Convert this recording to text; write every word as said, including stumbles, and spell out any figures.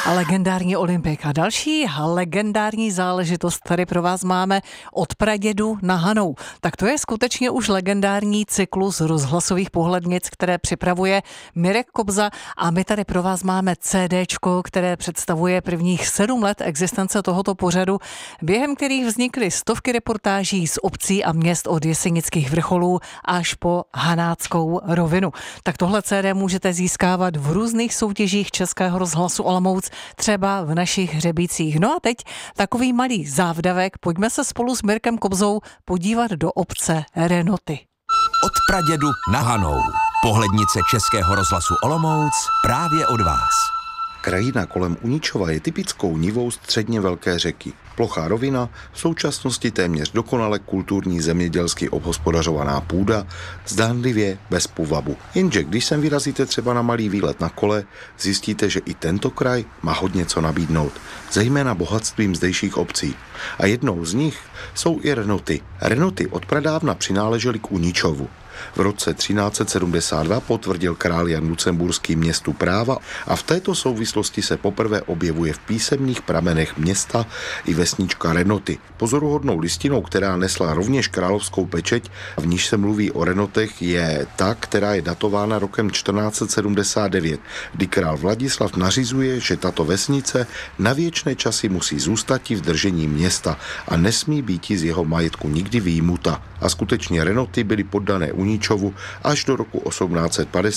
Legendární Olympik a další legendární záležitost tady pro vás máme od pradědu na Hanou. Tak to je skutečně už legendární cyklus rozhlasových pohlednic, které připravuje Mirek Kobza a my tady pro vás máme CDčko, které představuje prvních sedm let existence tohoto pořadu, během kterých vznikly stovky reportáží z obcí a měst od Jesenických vrcholů až po Hanáckou rovinu. Tak tohle C D můžete získávat v různých soutěžích Českého rozhlasu Olomouc, třeba v našich hřebících. No a teď takový malý závdavek, pojďme se spolu s Mirkem Kobzou podívat do obce Renoty. Od pradědu na Hanou. Pohlednice Českého rozhlasu Olomouc právě od vás. Krajina kolem Uničova je typickou nivou středně velké řeky. Plochá rovina, v současnosti téměř dokonale kulturní zemědělsky obhospodařovaná půda, zdánlivě bez povabu. Jenže když sem vyrazíte třeba na malý výlet na kole, zjistíte, že i tento kraj má hodně co nabídnout, zejména bohatstvím zdejších obcí. A jednou z nich jsou i Renoty. Renoty odpradávna přináležely k Uničovu. V roce třináct set sedmdesát dva potvrdil král Jan Lucemburský městu práva a v této souvislosti se poprvé objevuje v písemných pramenech města i vesnička Renoty. Pozoruhodnou listinou, která nesla rovněž královskou pečeť, v níž se mluví o Renotech, je ta, která je datována rokem čtrnáct set sedmdesát devět, kdy král Vladislav nařizuje, že tato vesnice na věčné časy musí zůstati v držení města a nesmí býti z jeho majetku nikdy vyjmuta. A skutečně Renoty byly poddané Uničovu až do roku osmnáct set padesát,